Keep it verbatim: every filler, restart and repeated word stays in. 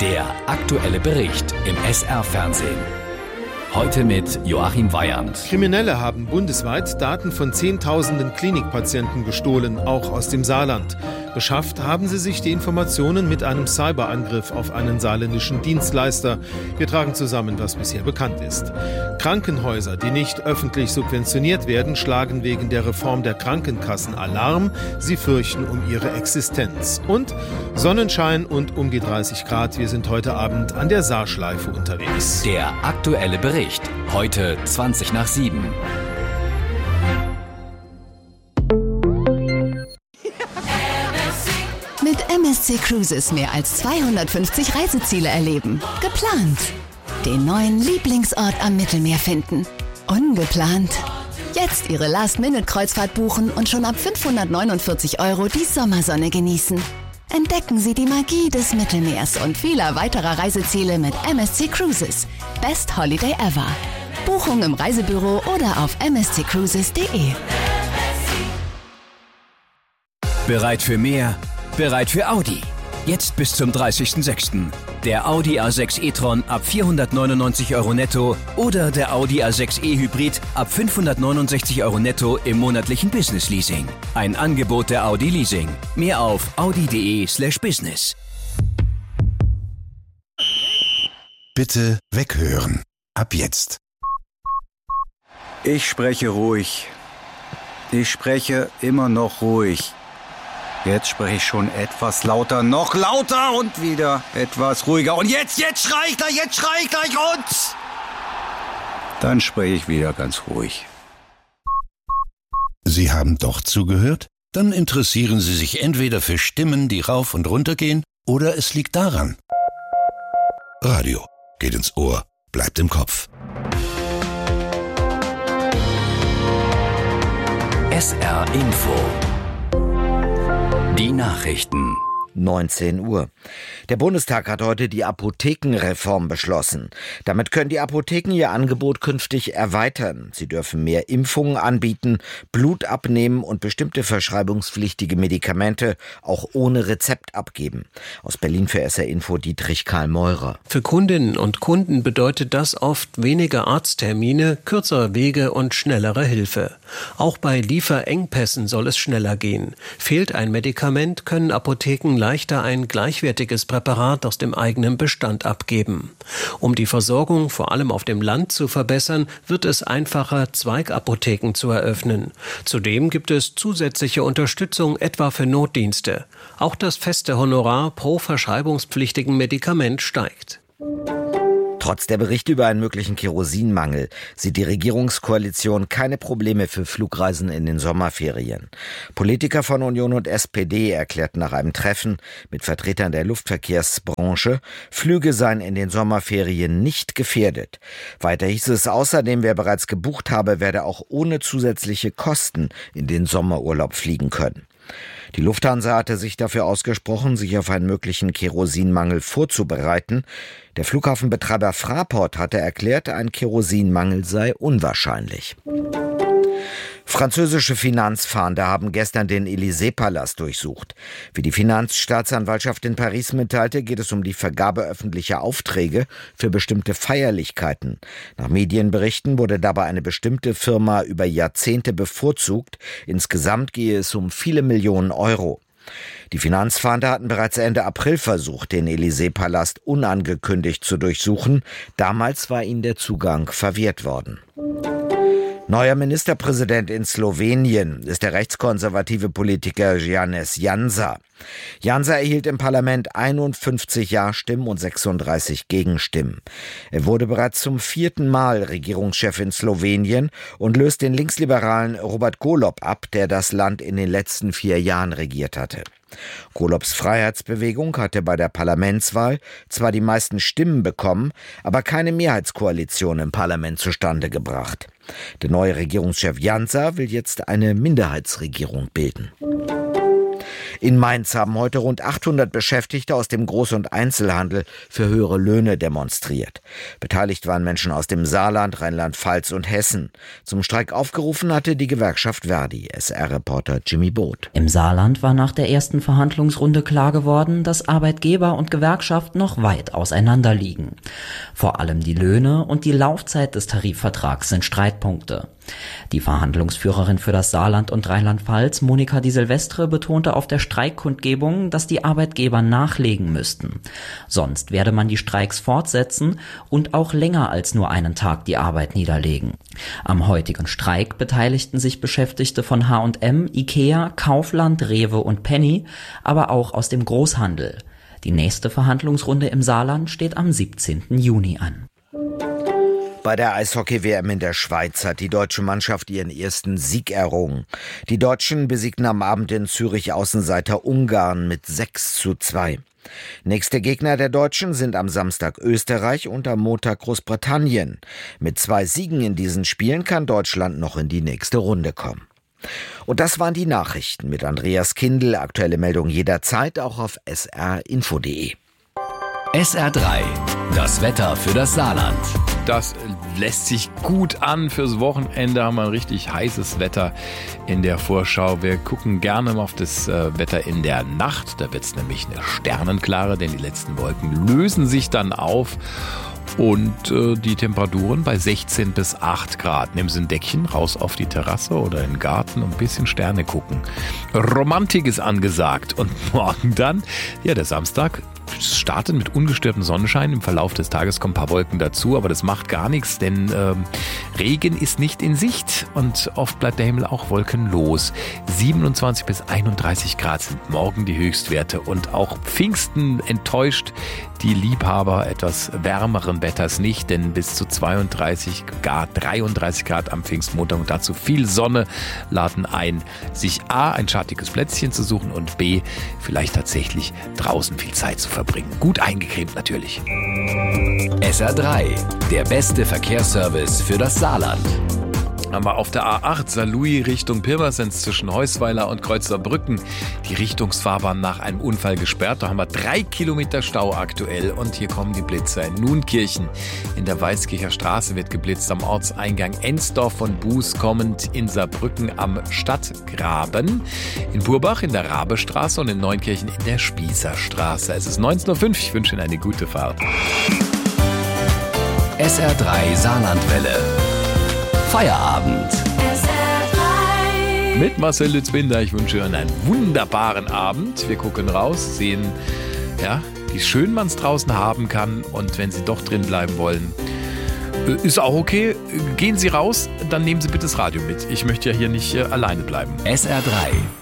Der aktuelle Bericht im S R-Fernsehen. Heute mit Joachim Weyand. Kriminelle haben bundesweit Daten von Zehntausenden Klinikpatienten gestohlen, auch aus dem Saarland. Beschafft haben sie sich die Informationen mit einem Cyberangriff auf einen saarländischen Dienstleister. Wir tragen zusammen, was bisher bekannt ist. Krankenhäuser, die nicht öffentlich subventioniert werden, schlagen wegen der Reform der Krankenkassen Alarm. Sie fürchten um ihre Existenz. Und Sonnenschein und um die dreißig Grad. Wir sind heute Abend an der Saarschleife unterwegs. Der aktuelle Bericht. Heute zwanzig nach sieben. Mit M S C Cruises mehr als zweihundertfünfzig Reiseziele erleben. Geplant. Den neuen Lieblingsort am Mittelmeer finden. Ungeplant. Jetzt Ihre Last-Minute-Kreuzfahrt buchen und schon ab fünfhundertneunundvierzig Euro die Sommersonne genießen. Entdecken Sie die Magie des Mittelmeers und vieler weiterer Reiseziele mit M S C Cruises. Best Holiday ever. Buchung im Reisebüro oder auf m s c cruises punkt d e. Bereit für mehr? Bereit für Audi. Jetzt bis zum dreißigsten sechsten Der Audi A sechs e-tron ab vierhundertneunundneunzig Euro netto oder der Audi A sechs e-Hybrid ab fünfhundertneunundsechzig Euro netto im monatlichen Business-Leasing. Ein Angebot der Audi Leasing. Mehr auf audi punkt de slash business. Bitte weghören. Ab jetzt. Ich spreche ruhig. Ich spreche immer noch ruhig. Jetzt spreche ich schon etwas lauter, noch lauter und wieder etwas ruhiger. Und jetzt, jetzt schrei ich gleich, jetzt schrei ich gleich und... Dann spreche ich wieder ganz ruhig. Sie haben doch zugehört? Dann interessieren Sie sich entweder für Stimmen, die rauf und runter gehen, oder es liegt daran. Radio geht ins Ohr, bleibt im Kopf. S R Info. Die Nachrichten. neunzehn Uhr. Der Bundestag hat heute die Apothekenreform beschlossen. Damit können die Apotheken ihr Angebot künftig erweitern. Sie dürfen mehr Impfungen anbieten, Blut abnehmen und bestimmte verschreibungspflichtige Medikamente auch ohne Rezept abgeben. Aus Berlin für S R Info Dietrich Karl Meurer. Für Kundinnen und Kunden bedeutet das oft weniger Arzttermine, kürzere Wege und schnellere Hilfe. Auch bei Lieferengpässen soll es schneller gehen. Fehlt ein Medikament, können Apotheken leichter ein gleichwertiges Präparat aus dem eigenen Bestand abgeben. Um die Versorgung vor allem auf dem Land zu verbessern, wird es einfacher, Zweigapotheken zu eröffnen. Zudem gibt es zusätzliche Unterstützung etwa für Notdienste. Auch das feste Honorar pro verschreibungspflichtigen Medikament steigt. Trotz der Berichte über einen möglichen Kerosinmangel sieht die Regierungskoalition keine Probleme für Flugreisen in den Sommerferien. Politiker von Union und S P D erklärten nach einem Treffen mit Vertretern der Luftverkehrsbranche, Flüge seien in den Sommerferien nicht gefährdet. Weiter hieß es außerdem, wer bereits gebucht habe, werde auch ohne zusätzliche Kosten in den Sommerurlaub fliegen können. Die Lufthansa hatte sich dafür ausgesprochen, sich auf einen möglichen Kerosinmangel vorzubereiten. Der Flughafenbetreiber Fraport hatte erklärt, ein Kerosinmangel sei unwahrscheinlich. Französische Finanzfahnder haben gestern den Élysée-Palast durchsucht. Wie die Finanzstaatsanwaltschaft in Paris mitteilte, geht es um die Vergabe öffentlicher Aufträge für bestimmte Feierlichkeiten. Nach Medienberichten wurde dabei eine bestimmte Firma über Jahrzehnte bevorzugt. Insgesamt gehe es um viele Millionen Euro. Die Finanzfahnder hatten bereits Ende April versucht, den Élysée-Palast unangekündigt zu durchsuchen. Damals war ihnen der Zugang verwehrt worden. Neuer Ministerpräsident in Slowenien ist der rechtskonservative Politiker Janez Janša. Janša erhielt im Parlament einundfünfzig Ja-Stimmen und sechsunddreißig Gegenstimmen. Er wurde bereits zum vierten Mal Regierungschef in Slowenien und löst den linksliberalen Robert Golob ab, der das Land in den letzten vier Jahren regiert hatte. Golobs Freiheitsbewegung hatte bei der Parlamentswahl zwar die meisten Stimmen bekommen, aber keine Mehrheitskoalition im Parlament zustande gebracht. Der neue Regierungschef Janša will jetzt eine Minderheitsregierung bilden. In Mainz haben heute rund achthundert Beschäftigte aus dem Groß- und Einzelhandel für höhere Löhne demonstriert. Beteiligt waren Menschen aus dem Saarland, Rheinland-Pfalz und Hessen. Zum Streik aufgerufen hatte die Gewerkschaft Verdi. S R-Reporter Jimmy Boot. Im Saarland war nach der ersten Verhandlungsrunde klar geworden, dass Arbeitgeber und Gewerkschaft noch weit auseinander liegen. Vor allem die Löhne und die Laufzeit des Tarifvertrags sind Streitpunkte. Die Verhandlungsführerin für das Saarland und Rheinland-Pfalz, Monika Di Silvestre, betonte auf der Streikkundgebung, dass die Arbeitgeber nachlegen müssten. Sonst werde man die Streiks fortsetzen und auch länger als nur einen Tag die Arbeit niederlegen. Am heutigen Streik beteiligten sich Beschäftigte von H und M, Ikea, Kaufland, Rewe und Penny, aber auch aus dem Großhandel. Die nächste Verhandlungsrunde im Saarland steht am siebzehnten Juni an. Bei der Eishockey-W M in der Schweiz hat die deutsche Mannschaft ihren ersten Sieg errungen. Die Deutschen besiegten am Abend in Zürich Außenseiter Ungarn mit sechs zu zwei. Nächste Gegner der Deutschen sind am Samstag Österreich und am Montag Großbritannien. Mit zwei Siegen in diesen Spielen kann Deutschland noch in die nächste Runde kommen. Und das waren die Nachrichten mit Andreas Kindl. Aktuelle Meldung jederzeit auch auf s r info punkt d e. S R drei, das Wetter für das Saarland. Das lässt sich gut an. Fürs Wochenende haben wir ein richtig heißes Wetter in der Vorschau. Wir gucken gerne mal auf das äh, Wetter in der Nacht. Da wird es nämlich eine sternenklare, denn die letzten Wolken lösen sich dann auf. Und äh, die Temperaturen bei sechzehn bis acht Grad. Nehmen Sie ein Deckchen, raus auf die Terrasse oder in den Garten und ein bisschen Sterne gucken. Romantik ist angesagt. Und morgen dann, ja, der Samstag startet mit ungestörtem Sonnenschein. Im Verlauf des Tages kommen ein paar Wolken dazu, aber das macht gar nichts, denn ähm, Regen ist nicht in Sicht und oft bleibt der Himmel auch wolkenlos. siebenundzwanzig bis einunddreißig Grad sind morgen die Höchstwerte und auch Pfingsten enttäuscht die Liebhaber etwas wärmeren Wetters nicht, denn bis zu zweiunddreißig, gar dreiunddreißig Grad am Pfingstmontag und dazu viel Sonne laden ein, sich A, ein schattiges Plätzchen zu suchen und B, vielleicht tatsächlich draußen viel Zeit zu verbringen. Gut eingecremt natürlich. S R drei, der beste Verkehrsservice für das Saarland. Haben wir auf der A acht Saarlouis Richtung Pirmasens zwischen Heusweiler und Kreuzerbrücken die Richtungsfahrbahn nach einem Unfall gesperrt. Da haben wir drei Kilometer Stau aktuell und hier kommen die Blitzer. In Nunkirchen in der Weißkircher Straße wird geblitzt, am Ortseingang Ensdorf von Buß kommend in Saarbrücken am Stadtgraben, in Burbach in der Rabestraße und in Neunkirchen in der Spießerstraße. Es ist neunzehn Uhr fünf, ich wünsche Ihnen eine gute Fahrt. S R drei Saarlandwelle. Feierabend. Mit Marcel Lützbinder. Ich wünsche Ihnen einen wunderbaren Abend. Wir gucken raus, sehen, ja, wie schön man es draußen haben kann. Und wenn Sie doch drin bleiben wollen, ist auch okay. Gehen Sie raus, dann nehmen Sie bitte das Radio mit. Ich möchte ja hier nicht äh, alleine bleiben. S R drei